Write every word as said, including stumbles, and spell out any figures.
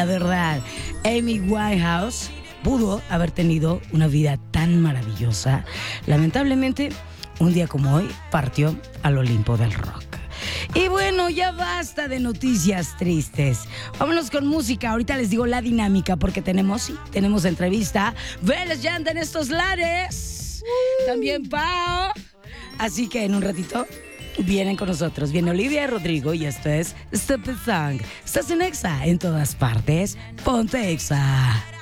La verdad, Amy Winehouse pudo haber tenido una vida tan maravillosa. Lamentablemente, un día como hoy, partió al Olimpo del rock. Y bueno, ya basta de noticias tristes. Vámonos con música. Ahorita les digo la dinámica porque tenemos, sí, tenemos entrevista. Vélez ya anda en estos lares. También Pao. Así que en un ratito vienen con nosotros. Viene Olivia y Rodrigo y esto es Stupid Song. Estás en Exa, en todas partes. Ponte Exa.